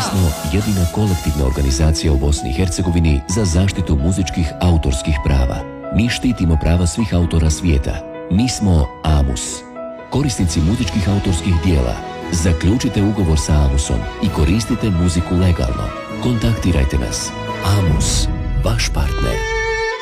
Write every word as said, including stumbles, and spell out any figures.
smo jedina kolektivna organizacija u Bosni i Hercegovini za zaštitu muzičkih autorskih prava. Mi štitimo prava svih autora svijeta. Mi smo AMUS. Korisnici muzičkih autorskih dijela, zaključite ugovor sa AMUSom i koristite muziku legalno. Kontaktirajte nas. AMUS, vaš partner.